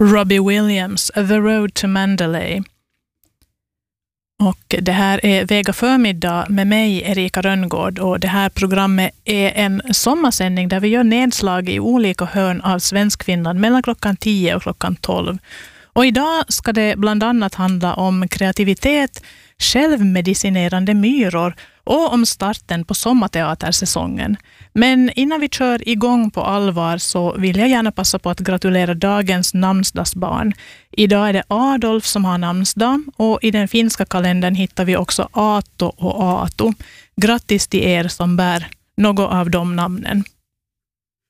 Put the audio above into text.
Robbie Williams, The Road to Mandalay. Och det här är Vega förmiddag med mig, Erika Rönngård, och det här programmet är en sommarsändning där vi gör nedslag i olika hörn av Svenskfinland mellan klockan 10 och klockan 12. Och idag ska det bland annat handla om kreativitet, självmedicinerande myror och om starten på sommarteatersäsongen. Men innan vi kör igång på allvar så vill jag gärna passa på att gratulera dagens namnsdagsbarn. Idag är det Adolf som har namnsdag och i den finska kalendern hittar vi också Ato och Ato. Grattis till er som bär något av de namnen.